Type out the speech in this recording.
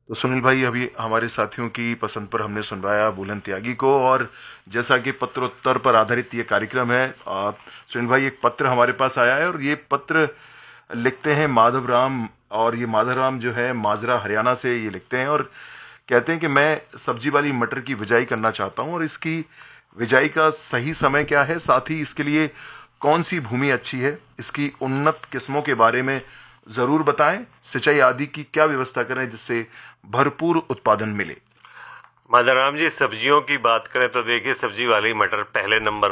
तो सुनील भाई, अभी हमारे साथियों की पसंद पर हमने सुनवाया भूलन त्यागी को, और जैसा कि पत्रोत्तर पर आधारित ये कार्यक्रम है, सुनील भाई एक पत्र हमारे पास आया है, और ये पत्र लिखते हैं माधव राम, और ये माधव राम जो है माजरा हरियाणा से ये लिखते हैं, और कहते हैं कि मैं सब्जी वाली मटर की बिजाई करना चाहता हूं, और इसकी बिजाई का सही समय क्या है, साथ ही इसके लिए कौन सी भूमि अच्छी है, इसकी उन्नत किस्मों के बारे में जरूर बताएं, सिंचाई आदि की क्या व्यवस्था करें जिससे भरपूर उत्पादन मिले। माधवराम जी, सब्जियों की बात करें तो देखिए, सब्जी वाली मटर पहले नंबर